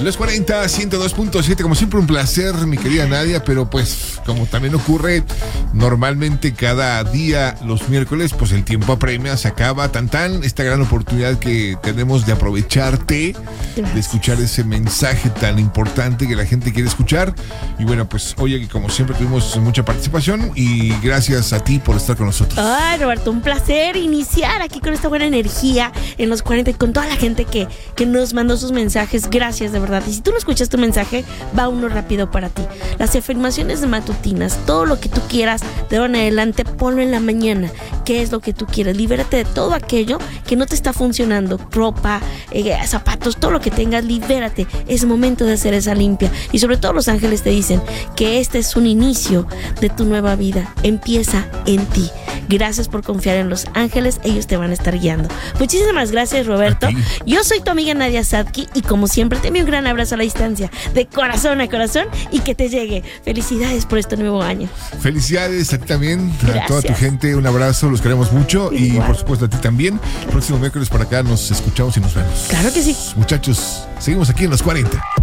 Los 40, 102.7, como siempre un placer, mi querida Nadia, pero pues como también ocurre normalmente cada día los miércoles, pues el tiempo apremia, se acaba, esta gran oportunidad que tenemos de aprovecharte, de escuchar ese mensaje tan importante que la gente quiere escuchar. Y bueno, pues oye, como siempre tuvimos mucha participación y gracias a ti por estar con nosotros. Ay, Roberto, un placer iniciar aquí con esta buena energía en los 40 y con toda la gente que nos mandó sus mensajes. Gracias, de verdad. Y si tú no escuchas tu mensaje, va uno rápido para ti. Las afirmaciones matutinas, todo lo que tú quieras de ahora en adelante, ponlo en la mañana. ¿Qué es lo que tú quieres? Libérate de todo aquello que no te está funcionando. Ropa, zapatos, todo lo que tengas, libérate. Es momento de hacer esa limpia. Y sobre todo los ángeles te dicen que este es un inicio de tu nueva vida. Empieza en ti. Gracias por confiar en los ángeles, ellos te van a estar guiando. Muchísimas gracias, Roberto. Yo soy tu amiga Nadia Sadki y como siempre te envío un gran abrazo a la distancia, de corazón a corazón, y que te llegue. Felicidades por este nuevo año. Felicidades a ti también, gracias. A toda tu gente, un abrazo, los queremos mucho. Igual. Y por supuesto a ti también. El próximo miércoles por acá nos escuchamos y nos vemos. Claro que sí. Muchachos, seguimos aquí en los 40.